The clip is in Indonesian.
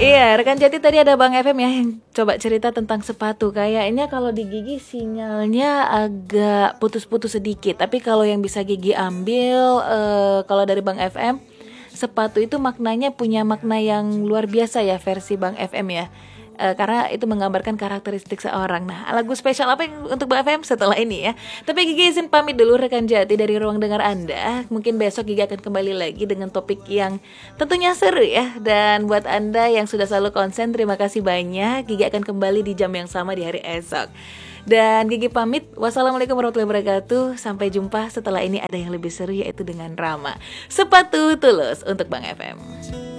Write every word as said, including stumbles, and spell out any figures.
Iya, rekan Jati tadi ada Bang F M ya yang coba cerita tentang sepatu. Kayaknya kalau di Gigi sinyalnya agak putus-putus sedikit. Tapi kalau yang bisa Gigi ambil, eh, kalau dari Bang F M, sepatu itu maknanya punya makna yang luar biasa ya versi Bang F M ya. Eh, karena itu menggambarkan karakteristik seorang. Nah, lagu spesial apa yang untuk Bang F M setelah ini ya? Tapi Gigi izin pamit dulu rekan Jati dari ruang dengar Anda. Mungkin besok Gigi akan kembali lagi dengan topik yang tentunya seru ya. Dan buat Anda yang sudah selalu konsen, terima kasih banyak. Gigi akan kembali di jam yang sama di hari esok. Dan Gigi pamit. Wassalamualaikum warahmatullahi wabarakatuh. Sampai jumpa setelah ini ada yang lebih seru yaitu dengan Rama. Sepatu tulus untuk Bang F M.